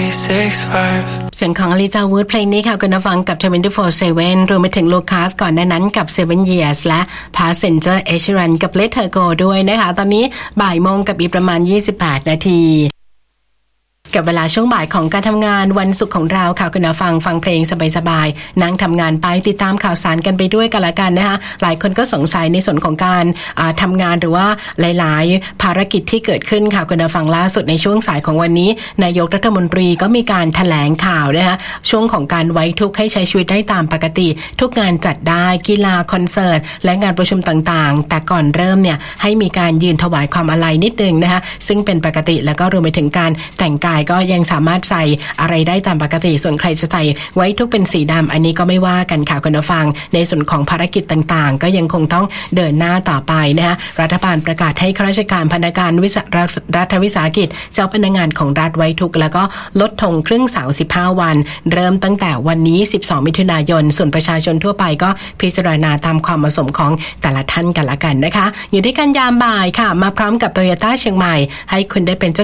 365 เสียงของอลิจาวูดเพลงนี้ค่ะคุณผู้ฟังกับ 24/7 รวมไปถึงลูคัสก่อนหน้านั้นกับ 7 Years และ Passenger Assurance กับ Let Her Go ด้วยนะคะตอนนี้บ่ายโมงกับอีกประมาณ28 นาทีกับเวลาช่วงบ่ายของการทำงานวันศุกร์ของเราค่ะคุณผู้ฟังเพลงสบายๆนั่งทำงานไปติดตามข่าวสารกันไปด้วยกันละกันนะคะหลายคนก็สงสัยในส่วนของการทำงานหรือว่าหลายๆภารกิจที่เกิดขึ้นค่ะคุณผู้ฟังล่าสุดในช่วงสายของวันนี้นายกรัฐมนตรีก็มีการแถลงข่าวนะคะช่วงของการไว้ทุกข์ให้ใช้ชีวิตได้ตามปกติทุกงานจัดได้กีฬาคอนเสิร์ตและงานประชุมต่างๆแต่ก่อนเริ่มเนี่ยให้มีการยืนถวายความอาลัยนิดนึงนะคะซึ่งเป็นปกติแล้วก็รวมไปถึงการแต่งกายก็ยังสามารถใส่อะไรได้ตามปกติส่วนใครจะใส่ไว้ทุกเป็นสีดำอันนี้ก็ไม่ว่ากันค่ะคุณผู้ฟังในส่วนของภารกิจต่างๆก็ยังคงต้องเดินหน้าต่อไปนะคะรัฐบาลประกาศให้ข้าราชการพนักงานรัฐวิสาหกิจเจ้าพนักงานของรัฐไว้ทุกแล้วก็ลดธงครึ่งเสา15 วันเริ่มตั้งแต่วันนี้12 มิถุนายนส่วนประชาชนทั่วไปก็พิจารณาตามความเหมาะสมของแต่ละท่านกันละกันนะคะอยู่ด้วยกันยามบ่ายค่ะมาพร้อมกับ Toyota เชียงใหม่ให้คุณได้เป็นเจ้า